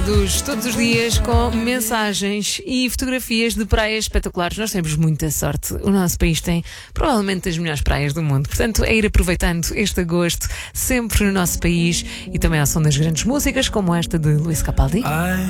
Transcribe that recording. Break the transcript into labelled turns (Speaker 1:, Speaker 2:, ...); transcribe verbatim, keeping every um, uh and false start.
Speaker 1: Dos todos os dias com mensagens e fotografias de praias espetaculares. Nós temos muita sorte. O nosso país tem provavelmente as melhores praias do mundo. Portanto, é ir aproveitando este agosto sempre no nosso país e também ao som das grandes músicas como esta de Luís Capaldi.